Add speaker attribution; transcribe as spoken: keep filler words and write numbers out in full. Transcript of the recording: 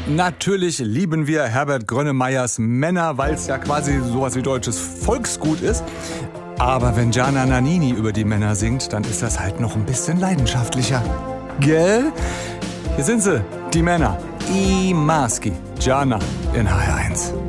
Speaker 1: Natürlich lieben wir Herbert Grönemeyers Männer, weil es ja quasi sowas wie deutsches Volksgut ist. Aber wenn Gianna Nannini über die Männer singt, dann ist das halt noch ein bisschen leidenschaftlicher. Gell? Hier sind sie, die Männer. I Maschi, Gianna in H R eins.